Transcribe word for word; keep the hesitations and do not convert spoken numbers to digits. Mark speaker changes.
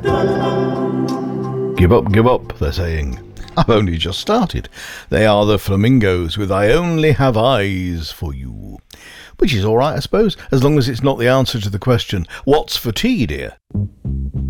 Speaker 1: Give up, give up, they're saying. I've only just started. They are the Flamingos with I Only Have Eyes for You. Which is alright, I suppose, as long as it's not the answer to the question, what's for tea, dear?